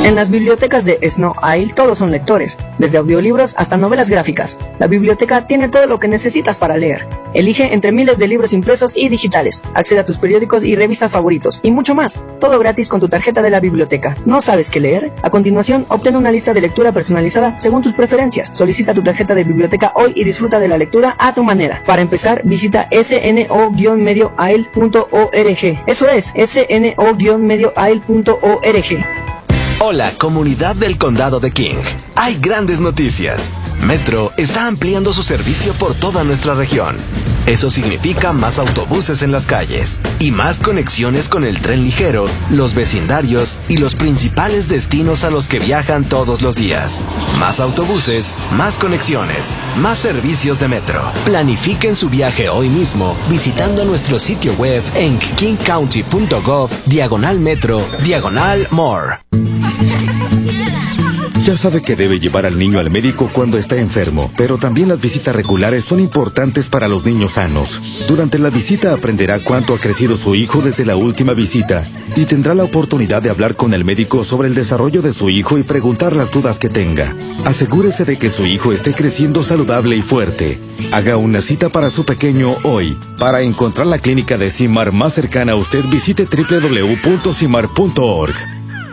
En las bibliotecas de Snow Isle todos son lectores, desde audiolibros hasta novelas gráficas. La biblioteca tiene todo lo que necesitas para leer. Elige entre miles de libros impresos y digitales. Accede a tus periódicos y revistas favoritos y mucho más. Todo gratis con tu tarjeta de la biblioteca. ¿No sabes qué leer? A continuación, obtén una lista de lectura personalizada según tus preferencias. Solicita tu tarjeta de biblioteca hoy y disfruta de la lectura a tu manera. Para empezar, visita sno-medioaisle.org. Eso es, sno-medioaisle.org. Hola, comunidad del Condado de King. Hay grandes noticias. Metro está ampliando su servicio por toda nuestra región. Eso significa más autobuses en las calles y más conexiones con el tren ligero, los vecindarios y los principales destinos a los que viajan todos los días. Más autobuses, más conexiones, más servicios de Metro. Planifiquen su viaje hoy mismo visitando nuestro sitio web en kingcounty.gov/metro/more. Ya sabe que debe llevar al niño al médico cuando está enfermo, pero también las visitas regulares son importantes para los niños sanos. Durante la visita aprenderá cuánto ha crecido su hijo desde la última visita y tendrá la oportunidad de hablar con el médico sobre el desarrollo de su hijo y preguntar las dudas que tenga. Asegúrese de que su hijo esté creciendo saludable y fuerte. Haga una cita para su pequeño hoy. Para encontrar la clínica de CIMAR más cercana a usted, visite www.cimar.org.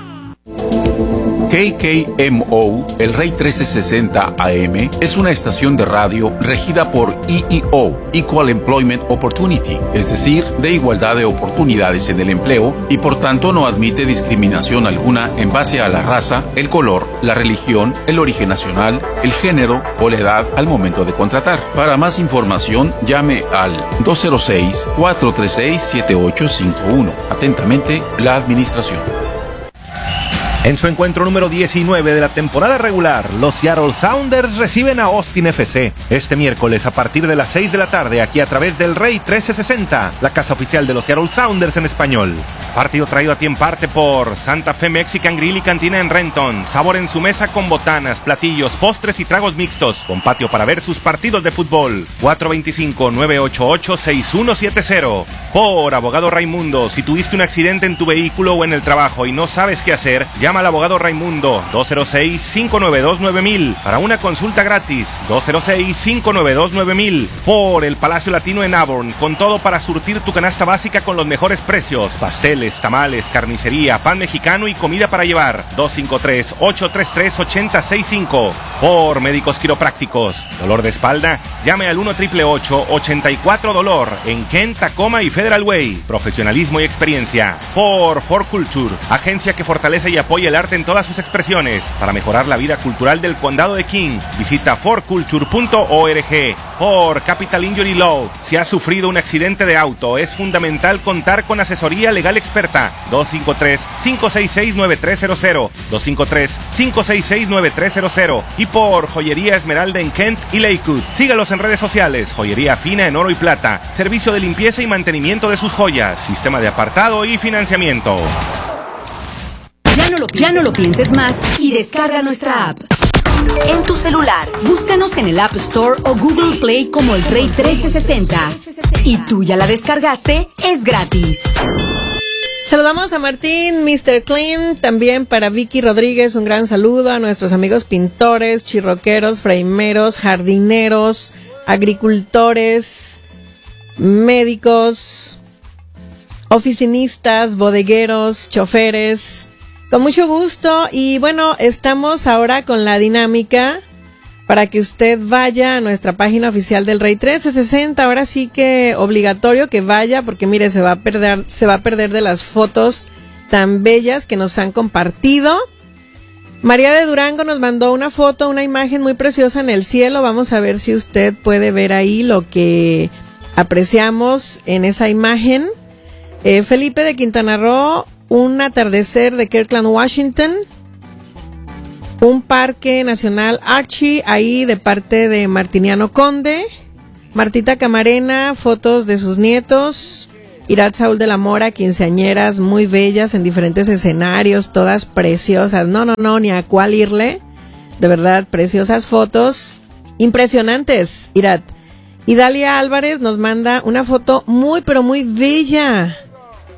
KKMO, el Rey 1360 AM, es una estación de radio regida por EEO, Equal Employment Opportunity, es decir, de igualdad de oportunidades en el empleo, y por tanto no admite discriminación alguna en base a la raza, el color, la religión, el origen nacional, el género o la edad al momento de contratar. Para más información, llame al 206-436-7851. Atentamente, la Administración. En su encuentro número 19 de la temporada regular, los Seattle Sounders reciben a Austin FC este miércoles a partir de las 6 de la tarde aquí a través del Rey 1360, la casa oficial de los Seattle Sounders en español. Partido traído a ti en parte por Santa Fe Mexican Grill y Cantina en Renton. Sabor en su mesa con botanas, platillos, postres y tragos mixtos, con patio para ver sus partidos de fútbol. 425-988-6170. Por Abogado Raimundo, si tuviste un accidente en tu vehículo o en el trabajo y no sabes qué hacer, llama al abogado Raimundo, 206-592-9000, para una consulta gratis, 206-592-9000. Por el Palacio Latino en Auburn, con todo para surtir tu canasta básica con los mejores precios, pasteles, tamales, carnicería, pan mexicano y comida para llevar, 253-833-8065. Por Médicos Quiroprácticos, dolor de espalda, llame al 1-888-84-DOLOR, en Kent, Tacoma y Federal Way, profesionalismo y experiencia. Por For Culture, agencia que fortalece y apoya el arte en todas sus expresiones. Para mejorar la vida cultural del Condado de King, visita forculture.org. Por Capital Injury Law, si has sufrido un accidente de auto, es fundamental contar con asesoría legal experta. 253-566-9300, 253-566-9300. Y por Joyería Esmeralda en Kent y Lakewood, sígalos en redes sociales. Joyería fina en oro y plata, servicio de limpieza y mantenimiento de sus joyas, sistema de apartado y financiamiento. Ya no lo pienses más y descarga nuestra app. En tu celular, búscanos en el App Store o Google Play como el Rey 1360. ¿Y tú ya la descargaste? Es gratis. Saludamos a Martín, Mr. Clean, también para Vicky Rodríguez, un gran saludo a nuestros amigos pintores, chirroqueros, fraimeros, jardineros, agricultores, médicos, oficinistas, bodegueros, choferes. Con mucho gusto, y bueno, estamos ahora con la dinámica para que usted vaya a nuestra página oficial del Rey 1360. Ahora sí que obligatorio que vaya, porque mire, se va a perder de las fotos tan bellas que nos han compartido. María de Durango nos mandó una foto, una imagen muy preciosa en el cielo. Vamos a ver si usted puede ver ahí lo que apreciamos en esa imagen. Felipe de Quintana Roo, un atardecer de Kirkland, Washington, un parque nacional Archie, ahí de parte de Martiniano Conde. Martita Camarena, fotos de sus nietos. Irat Saúl de la Mora, quinceañeras muy bellas en diferentes escenarios, todas preciosas. No, ni a cuál irle. De verdad, preciosas fotos. Impresionantes, Irat. Y Dalia Álvarez nos manda una foto muy, pero muy bella.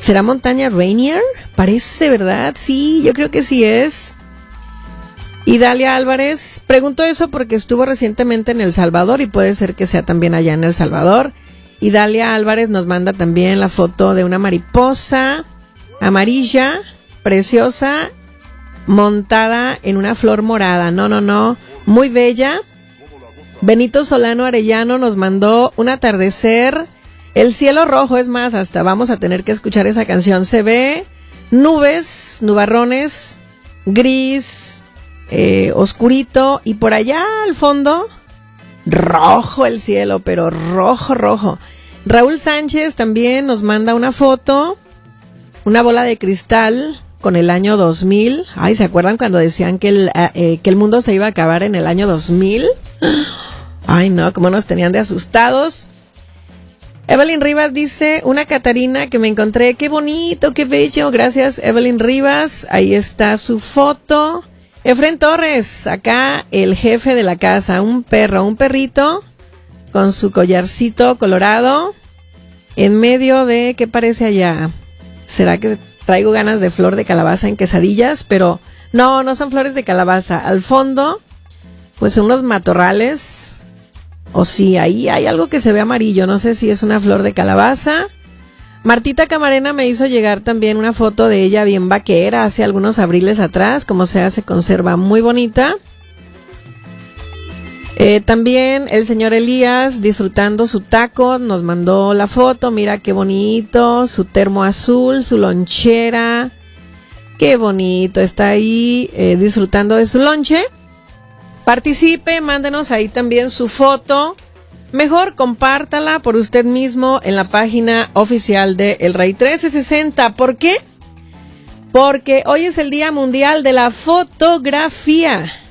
¿Será montaña Rainier? Parece, ¿verdad? Sí, yo creo que sí es. Y Dalia Álvarez, pregunto eso porque estuvo recientemente en El Salvador y puede ser que sea también allá en El Salvador. Y Dalia Álvarez nos manda también la foto de una mariposa amarilla, preciosa, montada en una flor morada. No, muy bella. Benito Solano Arellano nos mandó un atardecer, el cielo rojo, es más, hasta vamos a tener que escuchar esa canción. Se ve nubes, nubarrones, gris, oscurito, y por allá al fondo, rojo el cielo, pero rojo. Raúl Sánchez también nos manda una foto, una bola de cristal con el año 2000. Ay, ¿se acuerdan cuando decían que el mundo se iba a acabar en el año 2000? Ay, no, cómo nos tenían de asustados. Evelyn Rivas dice, una Catarina que me encontré, qué bonito, qué bello, gracias Evelyn Rivas, ahí está su foto. Efren Torres, acá el jefe de la casa, un perrito con su collarcito colorado en medio de, ¿qué parece allá? ¿Será que traigo ganas de flor de calabaza en quesadillas? Pero no son flores de calabaza, al fondo pues son unos matorrales. O sí, ahí hay algo que se ve amarillo, no sé si es una flor de calabaza. Martita Camarena me hizo llegar también una foto de ella bien vaquera hace algunos abriles atrás, como sea, se conserva muy bonita. También el señor Elías disfrutando su taco, nos mandó la foto, mira qué bonito, su termo azul, su lonchera, qué bonito, está ahí disfrutando de su lonche. Participe, mándenos ahí también su foto. Mejor compártala por usted mismo en la página oficial de El Rey 1360. ¿Por qué? Porque hoy es el Día Mundial de la Fotografía.